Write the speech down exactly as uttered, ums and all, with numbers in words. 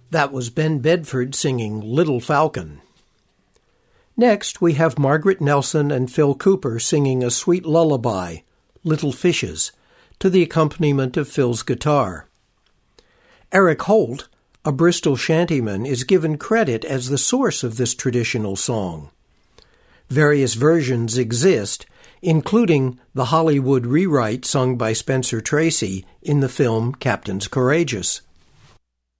That was Ben Bedford singing Little Falcon. Next, we have Margaret Nelson and Phil Cooper singing a sweet lullaby, Little Fishes, to the accompaniment of Phil's guitar. Eric Holt, a Bristol shantyman, is given credit as the source of this traditional song. Various versions exist, including the Hollywood rewrite sung by Spencer Tracy in the film Captains Courageous.